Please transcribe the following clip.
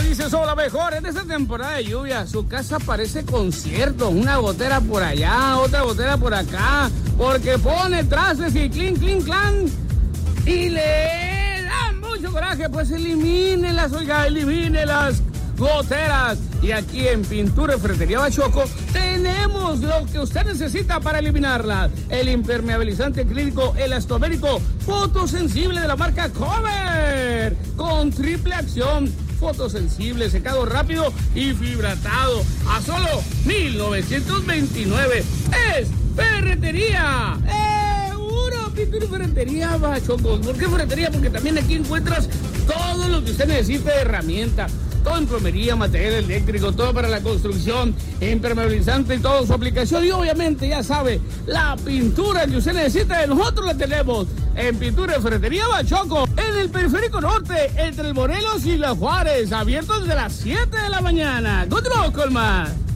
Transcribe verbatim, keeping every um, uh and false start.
dice Sola Mejor, en esta temporada de lluvia, su casa parece concierto, una gotera por allá, otra gotera por acá, porque pone trastes y clink, clink, clan, y le dan mucho coraje, pues elimínelas, oiga, elimínelas goteras. Y aquí en Pintura y Ferretería Bachoco tenemos lo que usted necesita para eliminarlas. El impermeabilizante acrílico elastomérico fotosensible de la marca Cover, con triple acción, fotosensible, secado rápido y fibratado, a solo mil novecientos veintinueve. Es Ferretería Seguro, Pintura y Ferretería Bachoco. ¿Por qué Ferretería? Porque también aquí encuentras todo lo que usted necesita de herramienta. Todo en plomería, material eléctrico, todo para la construcción, impermeabilizante y toda su aplicación. Y obviamente, ya sabe, la pintura que usted necesita, de nosotros la tenemos en Pintura y Ferretería Bachoco, en el Periférico Norte, entre el Morelos y la Juárez, abierto desde las siete de la mañana. Continuamos con más.